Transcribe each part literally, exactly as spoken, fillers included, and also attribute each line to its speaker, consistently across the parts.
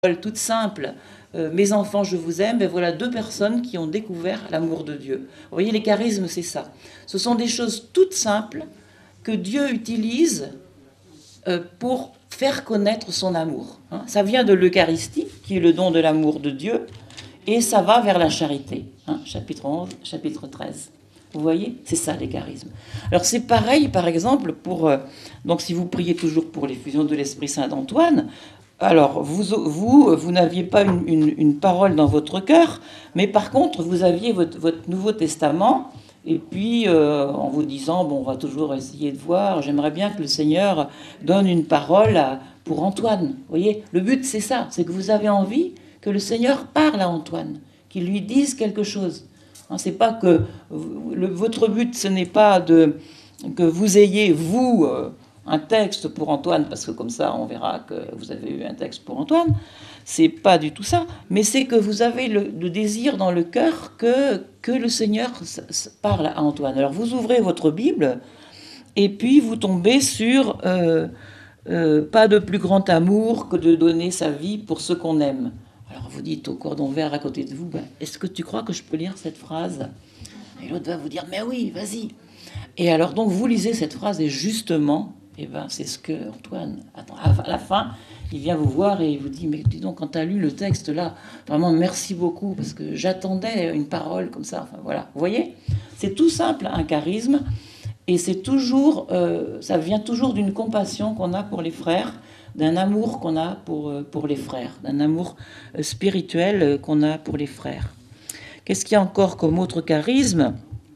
Speaker 1: toute simple, euh, mes enfants, je vous aime, et voilà deux personnes qui ont découvert l'amour de Dieu. Vous voyez, les charismes, c'est ça. Ce sont des choses toutes simples que Dieu utilise euh, pour faire connaître son amour. Hein. Ça vient de l'Eucharistie, qui est le don de l'amour de Dieu, et ça va vers la charité. Hein, chapitre onze, chapitre treize. Vous voyez, c'est ça les charismes. Alors c'est pareil, par exemple, pour euh, donc si vous priez toujours pour l'effusion de l'Esprit Saint d'Antoine. Alors, vous, vous, vous n'aviez pas une, une, une parole dans votre cœur, mais par contre, vous aviez votre, votre Nouveau Testament, et puis euh, en vous disant, bon, on va toujours essayer de voir, j'aimerais bien que le Seigneur donne une parole à, pour Antoine. Vous voyez, le but, c'est ça, c'est que vous avez envie que le Seigneur parle à Antoine, qu'il lui dise quelque chose. Hein, c'est pas que le, votre but, ce n'est pas de, que vous ayez, vous... Euh, un texte pour Antoine, parce que comme ça, on verra que vous avez eu un texte pour Antoine. C'est pas du tout ça, mais c'est que vous avez le, le désir dans le cœur que, que le Seigneur parle à Antoine. Alors, vous ouvrez votre Bible, et puis vous tombez sur euh, euh, pas de plus grand amour que de donner sa vie pour ceux qu'on aime. Alors, vous dites au cordon vert à côté de vous, ben, est-ce que tu crois que je peux lire cette phrase? Et l'autre va vous dire, mais oui, vas-y. Et alors, donc, vous lisez cette phrase, et justement, eh ben, c'est ce que Antoine, attends, à la fin, il vient vous voir et il vous dit, mais dis donc, quand tu as lu le texte là, vraiment merci beaucoup, parce que j'attendais une parole comme ça. Enfin, voilà, vous voyez, c'est tout simple, un charisme, et c'est toujours, euh, ça vient toujours d'une compassion qu'on a pour les frères, d'un amour qu'on a pour, pour les frères, d'un amour spirituel qu'on a pour les frères. Qu'est-ce qu'il y a encore comme autre charisme?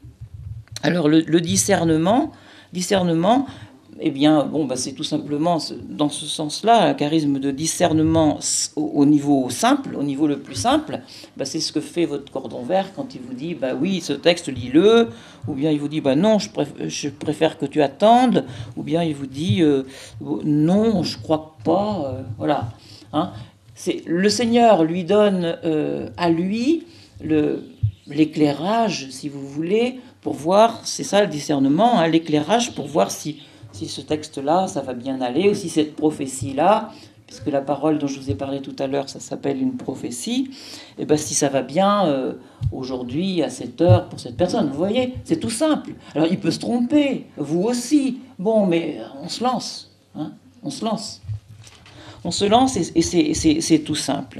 Speaker 1: Alors, le, le discernement, discernement, eh bien, bon, bah, c'est tout simplement dans ce sens-là, un charisme de discernement au, au niveau simple, au niveau le plus simple. Bah, c'est ce que fait votre cordon vert quand il vous dit, bah oui, ce texte, lis-le, ou bien il vous dit, bah non, je préfère, je préfère que tu attendes, ou bien il vous dit, euh, non, je crois pas, euh, voilà. Hein. C'est, le Seigneur lui donne euh, à lui le, l'éclairage, si vous voulez, pour voir, c'est ça le discernement, hein, l'éclairage pour voir si si ce texte-là, ça va bien aller, ou si cette prophétie-là, puisque la parole dont je vous ai parlé tout à l'heure, ça s'appelle une prophétie, et bien si ça va bien euh, aujourd'hui, à cette heure, pour cette personne. Vous voyez, c'est tout simple. Alors il peut se tromper, vous aussi. Bon, mais on se lance, hein, on se lance. On se lance et, et c'est, c'est, c'est tout simple.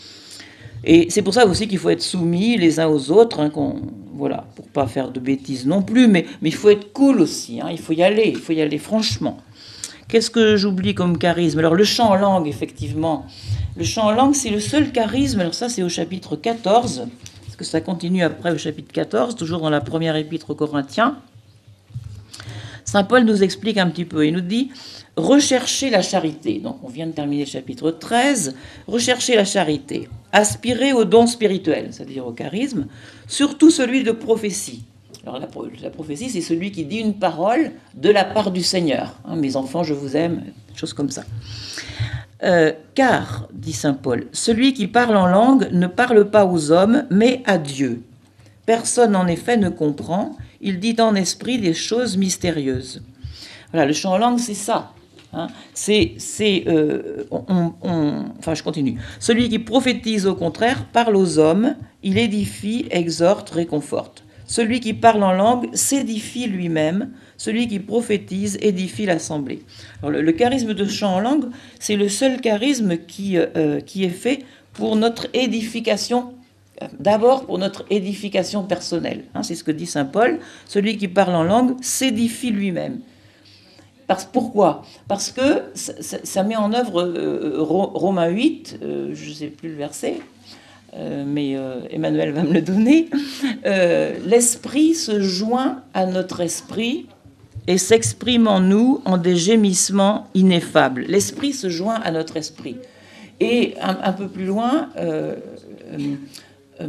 Speaker 1: Et c'est pour ça aussi qu'il faut être soumis les uns aux autres, hein, qu'on, voilà, pour pas faire de bêtises non plus, mais, mais il faut être cool aussi, hein, il faut y aller, il faut y aller franchement. Qu'est-ce que j'oublie comme charisme? Alors le chant en langue, effectivement. Le chant en langue, c'est le seul charisme, alors ça c'est au chapitre quatorze, parce que ça continue après au chapitre quatorze, toujours dans la première épître aux Corinthiens. Saint Paul nous explique un petit peu, il nous dit « Recherchez la charité ». Donc on vient de terminer le chapitre treize. « Recherchez la charité, aspirez au don spirituel », c'est-à-dire au charisme, surtout celui de prophétie. Alors la, la prophétie, c'est celui qui dit une parole de la part du Seigneur. Hein, « Mes enfants, je vous aime », choses comme ça. Euh, « Car, dit saint Paul, celui qui parle en langue ne parle pas aux hommes, mais à Dieu. Personne, en effet, ne comprend. Il dit en esprit des choses mystérieuses. » Voilà, le chant en langue, c'est ça. Hein. C'est, c'est, euh, on, on, enfin, je continue. Celui qui prophétise, au contraire, parle aux hommes. Il édifie, exhorte, réconforte. Celui qui parle en langue s'édifie lui-même. Celui qui prophétise édifie l'assemblée. Alors, le, le charisme de chant en langue, c'est le seul charisme qui, euh, qui est fait pour notre édification. D'abord pour notre édification personnelle. Hein, c'est ce que dit saint Paul. Celui qui parle en langue s'édifie lui-même. Parce, pourquoi? Parce que ça, ça, ça met en œuvre euh, Romains huit, euh, je ne sais plus le verset, euh, mais euh, Emmanuel va me le donner. Euh, L'esprit se joint à notre esprit et s'exprime en nous en des gémissements ineffables. L'esprit se joint à notre esprit. Et un, un peu plus loin... Euh, euh, Euh,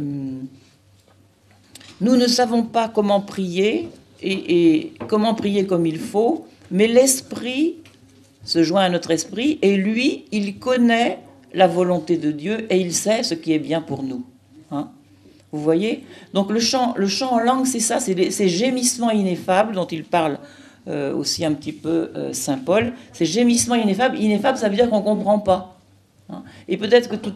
Speaker 1: nous ne savons pas comment prier et, et comment prier comme il faut, mais l'esprit se joint à notre esprit et lui, il connaît la volonté de Dieu et il sait ce qui est bien pour nous. Hein, vous voyez? Donc le chant, le chant en langue, c'est ça, c'est les, ces gémissements ineffables dont il parle euh, aussi un petit peu euh, saint Paul. Ces gémissements ineffables, ineffables, ça veut dire qu'on ne comprend pas. Hein. Et peut-être que tout